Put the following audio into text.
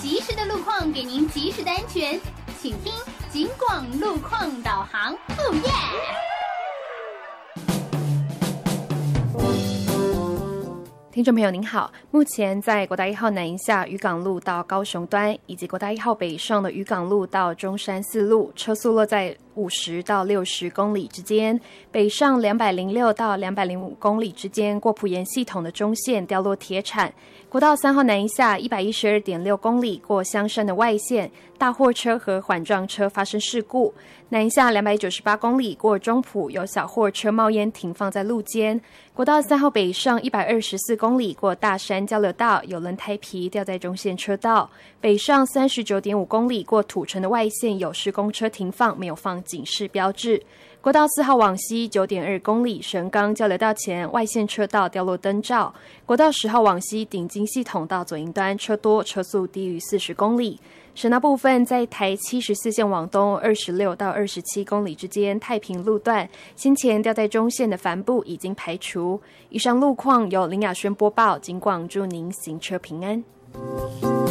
及时的路况，给您及时的安全，请听警广路况导航。哦耶！ 听众朋友您好，目前在国大1号南营下渔港路到高雄端，以及国大1号北上的渔港路到中山四路，车速落在50到60公里之间，北上206到205公里之间，过埔盐系统的中线掉落铁铲。国道3号南营下112.6公里过香山的外线，大货车和缓撞车发生事故。南营下298公里过中埔，有小货车冒烟停放在路肩。国道3号北上124公里过大山交流道，有轮胎皮掉在中线车道。北上39.5公里过土城的外线，有施工车停放，没有放警示标志。国道4号往西9.2公里神冈交流道前外线车道掉落灯罩。国道10号往西顶金系统到左营端车多，车速低于40公里。省道部分在台74线往东26到27公里之间太平路段，先前掉在中线的帆布已经排除。以上路况由林雅轩播报，警广祝您行车平安。